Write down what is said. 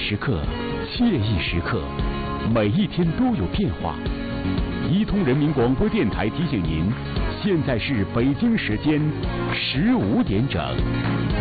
时刻、惬意时刻，每一天都有变化。一通人民广播电台提醒您，现在是北京时间15点整。